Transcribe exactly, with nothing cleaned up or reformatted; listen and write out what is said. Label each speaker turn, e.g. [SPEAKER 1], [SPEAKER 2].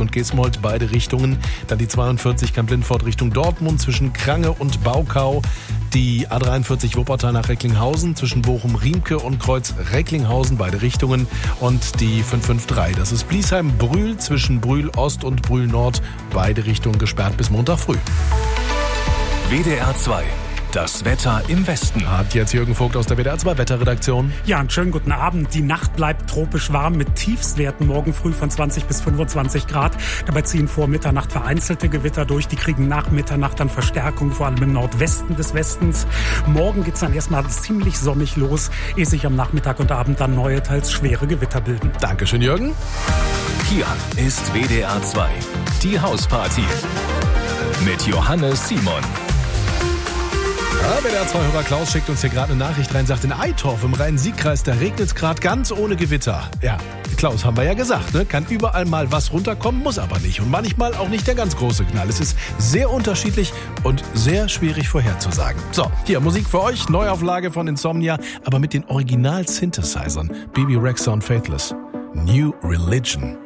[SPEAKER 1] und Gesmold, beide Richtungen. Dann die zweiundvierzig Kamp-Lindfort Richtung Dortmund zwischen Krange und Baukau. Die A dreiundvierzig Wuppertal nach Recklinghausen zwischen Bochum-Riemke und Kreuz-Recklinghausen, beide Richtungen. Und die fünf fünf drei, das ist Bliesheim-Brühl zwischen Brühl-Ost und Brühl-Nord, beide Richtungen gesperrt bis Montag früh.
[SPEAKER 2] W D R zwei. Das Wetter im Westen.
[SPEAKER 1] Hat jetzt Jürgen Vogt aus der W D R zwei Wetterredaktion.
[SPEAKER 3] Ja, einen schönen guten Abend. Die Nacht bleibt tropisch warm mit Tiefstwerten morgen früh von zwanzig bis fünfundzwanzig Grad. Dabei ziehen vor Mitternacht vereinzelte Gewitter durch. Die kriegen nach Mitternacht dann Verstärkung, vor allem im Nordwesten des Westens. Morgen geht's dann erstmal ziemlich sonnig los, ehe sich am Nachmittag und Abend dann neue, teils schwere Gewitter bilden.
[SPEAKER 1] Dankeschön, Jürgen.
[SPEAKER 2] Hier ist W D R zwei. Die Hausparty. Mit Johannes Simon.
[SPEAKER 1] Ja, W D R zwei-Hörer Klaus schickt uns hier gerade eine Nachricht rein, sagt, in Eitorf im Rhein-Sieg-Kreis, da regnet es gerade ganz ohne Gewitter. Ja, Klaus, haben wir ja gesagt, ne? Kann überall mal was runterkommen, muss aber nicht. Und manchmal auch nicht der ganz große Knall. Es ist sehr unterschiedlich und sehr schwierig vorherzusagen. So, hier Musik für euch, Neuauflage von Insomnia, aber mit den Original-Synthesizern. Bebe Rexha und Faithless. New Religion.